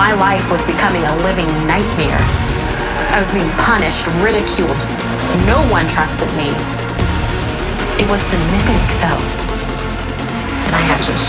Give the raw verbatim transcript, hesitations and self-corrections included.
My life was becoming a living nightmare. I was being punished, ridiculed. No one trusted me. It was the mimic, though. And I had to